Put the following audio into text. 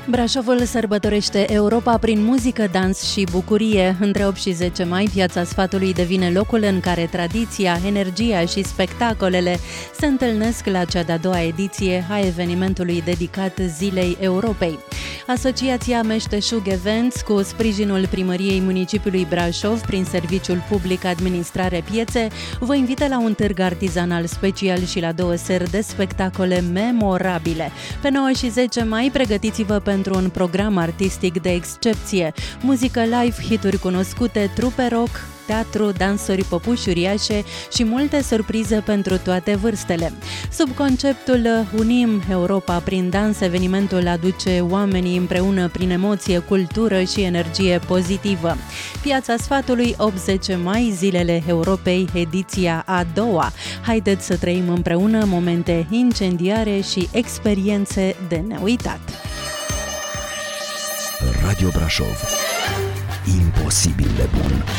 Brașovul sărbătorește Europa prin muzică, dans și bucurie. Între 8 și 10 mai, Piața Sfatului devine locul în care tradiția, energia și spectacolele se întâlnesc la cea de-a doua ediție a evenimentului dedicat Zilei Europei. Asociația Meșteșug Events, cu sprijinul Primăriei Municipiului Brașov prin Serviciul Public Administrare Piețe, vă invită la un târg artizanal special și la 2 seri de spectacole memorabile. Pe 9 și 10 mai, pregătiți-vă pentru un program artistic de excepție. Muzică live, hituri cunoscute, trupe rock, teatru, dansuri, păpuși uriașe și multe surprize pentru toate vârstele. Sub conceptul Unim Europa prin dans, evenimentul aduce oamenii împreună prin emoție, cultură și energie pozitivă. Piața Sfatului, 8-10 mai, Zilele Europei, ediția a doua. Haideți să trăim împreună momente incendiare și experiențe de neuitat. Radio Brașov. Imposibil de bun.